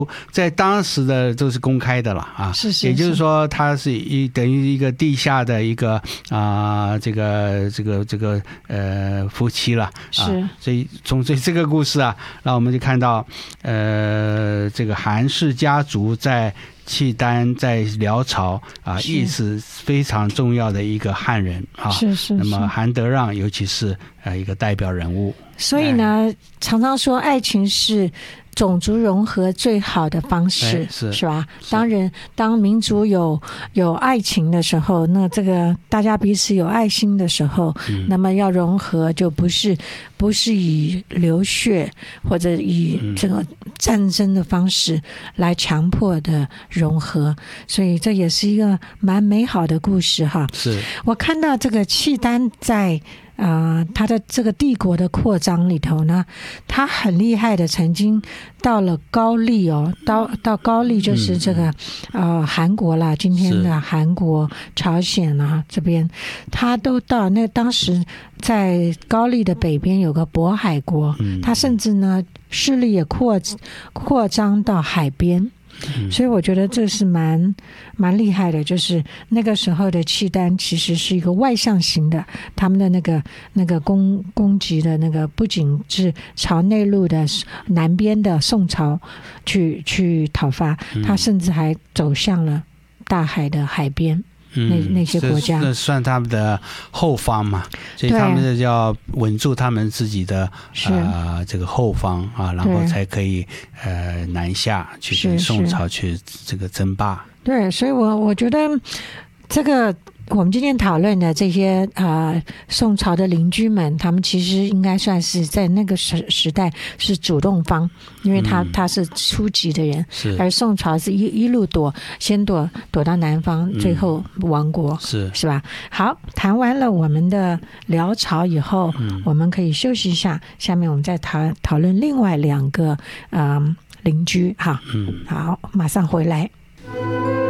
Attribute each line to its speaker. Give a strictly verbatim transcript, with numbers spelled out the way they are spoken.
Speaker 1: 在当时的都是公开的了啊，
Speaker 2: 是是，
Speaker 1: 也就是说它是一等于一个地下的一个啊、呃、这个这个这个呃夫妻了啊，
Speaker 2: 是，
Speaker 1: 所以从这这个故事啊，那我们就看到呃这个韩氏家族在契丹在辽朝啊，亦是非常重要的一个汉人啊。
Speaker 2: 是是。
Speaker 1: 那么韩德让尤其是呃一个代表人物。
Speaker 2: 所以呢，哎、常常说爱情是种族融合最好的方式，
Speaker 1: 是
Speaker 2: 是吧？当然，当民族有有爱情的时候，那这个大家彼此有爱心的时候，嗯、那么要融合就不是不是以流血或者以这个战争的方式来强迫的融合，所以这也是一个蛮美好的故事哈。
Speaker 1: 是
Speaker 2: 我看到这个契丹在。呃，他的这个帝国的扩张里头呢，他很厉害的，曾经到了高丽哦，到到高丽就是这个、嗯、呃韩国啦，今天的韩国、朝鲜啊这边，他都到。那当时在高丽的北边有个渤海国，嗯、他甚至呢势力也扩扩张到海边。所以我觉得这是蛮蛮厉害的，就是那个时候的契丹其实是一个外向型的，他们的那个那个攻攻击的那个不仅是朝内陆的南边的宋朝去去讨伐，他甚至还走向了大海的海边。嗯、那那些国家，
Speaker 1: 这算他们的后方嘛，所以他们就要稳住他们自己的呃这个后方啊，然后才可以呃南下去跟宋朝去这个争霸。
Speaker 2: 对，所以我我觉得这个。我们今天讨论的这些呃宋朝的邻居们，他们其实应该算是在那个时时代是主动方，因为他、嗯、他是初级的人，而宋朝是一一路躲，先躲躲到南方，嗯、最后亡国，是是吧？好，谈完了我们的辽朝以后，嗯、我们可以休息一下，下面我们再讨讨论另外两个嗯、呃、邻居哈。嗯，好，马上回来。